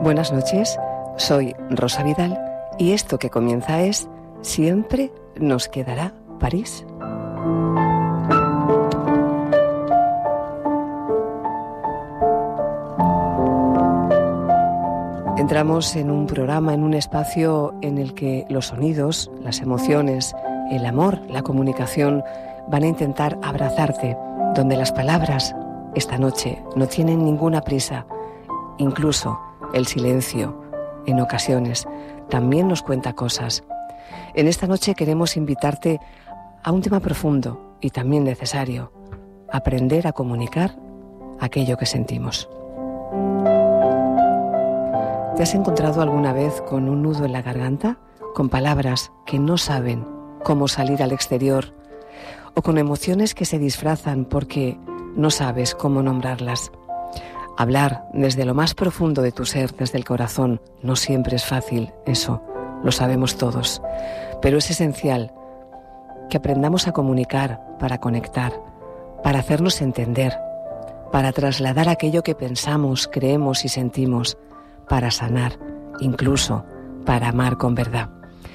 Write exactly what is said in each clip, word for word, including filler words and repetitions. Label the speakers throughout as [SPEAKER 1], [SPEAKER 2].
[SPEAKER 1] Buenas noches, soy Rosa Vidal y esto que comienza es Siempre nos quedará París. Entramos en un programa, en un espacio en el que los sonidos, las emociones, el amor, la comunicación van a intentar abrazarte, donde las palabras esta noche no tienen ninguna prisa, incluso el silencio, en ocasiones, también nos cuenta cosas. En esta noche queremos invitarte a un tema profundo y también necesario, aprender a comunicar aquello que sentimos. ¿Te has encontrado alguna vez con un nudo en la garganta? ¿Con palabras que no saben cómo salir al exterior? ¿O con emociones que se disfrazan porque no sabes cómo nombrarlas? Hablar desde lo más profundo de tu ser, desde el corazón, no siempre es fácil, eso lo sabemos todos. Pero es esencial que aprendamos a comunicar para conectar, para hacernos entender, para trasladar aquello que pensamos, creemos y sentimos, para sanar, incluso para amar con verdad.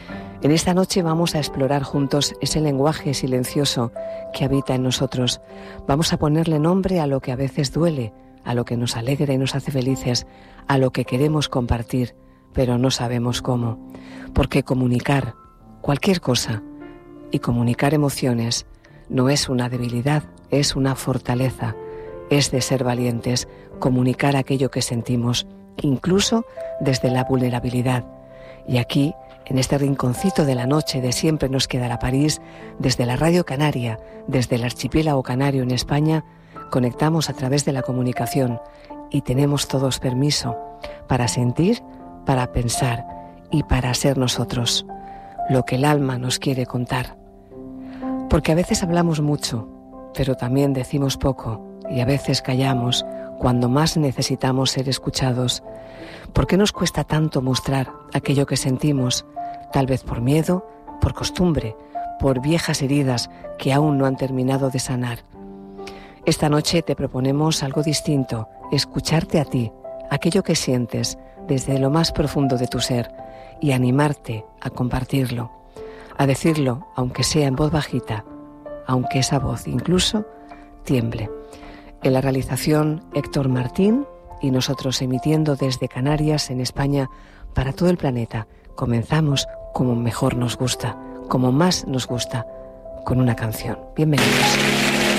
[SPEAKER 1] En esta noche vamos a explorar juntos ese lenguaje silencioso que habita en nosotros. Vamos a ponerle nombre a lo que a veces duele, a lo que nos alegra y nos hace felices, a lo que queremos compartir, pero no sabemos cómo. Porque comunicar cualquier cosa y comunicar emociones no es una debilidad, es una fortaleza, es de ser valientes, comunicar aquello que sentimos, incluso desde la vulnerabilidad. Y aquí, en este rinconcito de la noche de Siempre nos quedará París, desde la Radio Canaria, desde el archipiélago canario en España, conectamos a través de la comunicación y tenemos todos permiso para sentir, para pensar y para ser nosotros, lo que el alma nos quiere contar. Porque a veces hablamos mucho, pero también decimos poco y a veces callamos cuando más necesitamos ser escuchados. ¿Por qué nos cuesta tanto mostrar aquello que sentimos? Tal vez por miedo, por costumbre, por viejas heridas que aún no han terminado de sanar. Esta noche te proponemos algo distinto, escucharte a ti, aquello que sientes desde lo más profundo de tu ser y animarte a compartirlo, a decirlo aunque sea en voz bajita, aunque esa voz incluso tiemble. En la realización Héctor Martín y nosotros emitiendo desde Canarias en España para todo el planeta. Comenzamos como mejor nos gusta, como más nos gusta, con una canción. Bienvenidos.